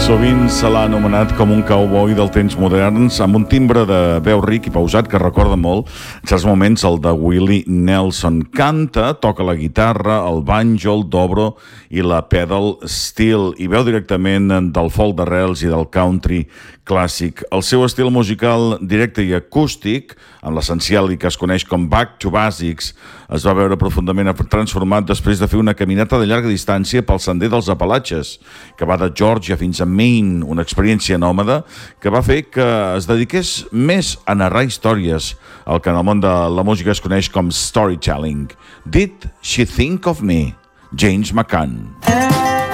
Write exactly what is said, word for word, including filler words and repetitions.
Sovint se l'ha anomenat com un cowboy del temps moderns, amb un timbre de veu ric i pausat que recorda molt, en certs moments, el de Willie Nelson. Canta, toca la guitarra, el banjo, el dobro i la pedal steel, i veu directament del folk d'arrels i del country clàssic. El seu estil musical directe i acústic, amb l'essencial i que es coneix com Back to Basics, es va veure profundament transformat després de fer una caminata de llarga distància pel sender dels Apalatxes, que va de Geòrgia fins a Maine, una experiència nòmada que va fer que es dediqués més a narrar històries, el que en el món de la música es coneix com storytelling. Did She Think of Me? James McCann.